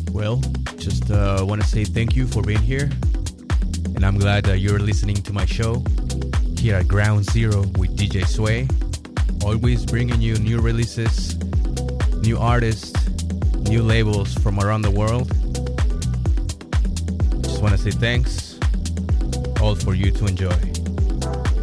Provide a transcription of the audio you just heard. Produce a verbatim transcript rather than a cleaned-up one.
Well, just uh, want to say thank you for being here. And I'm glad that you're listening to my show here at Ground Zero with D J Sway. Always bringing you new releases, new artists, new labels from around the world. Just want to say thanks, all for you to enjoy.